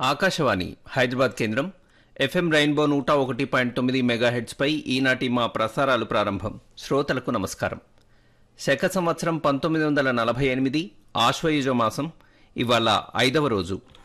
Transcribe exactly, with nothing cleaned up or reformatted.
ఆకాశవాణి హైదరాబాద్ కేంద్రం FM rainbow నూట ఒకటి పాయింట్ తొమ్మిది మెగాహెడ్స్పై ఈనాటి మా ప్రసారాలు ప్రారంభం. శ్రోతలకు నమస్కారం. శక సంవత్సరం పంతొమ్మిది వందల నలభై ఎనిమిది ఆశ్వయుజ మాసం ఇవాళ ఐదవ రోజు.